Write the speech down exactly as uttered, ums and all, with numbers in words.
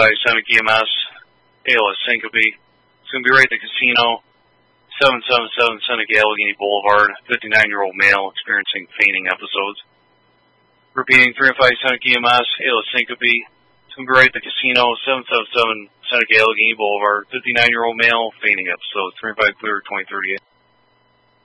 five Seneca E M S, A L S syncope. It's going to be right at the casino, seven seventy-seven Seneca Allegheny Boulevard, fifty-nine-year-old male experiencing fainting episodes. Repeating, three oh five Seneca E M S, A L S syncope. It's going to be right at the casino, seven seventy-seven Seneca Allegheny Boulevard, fifty-nine-year-old male fainting episodes. three oh five clear, twenty thirty-eight.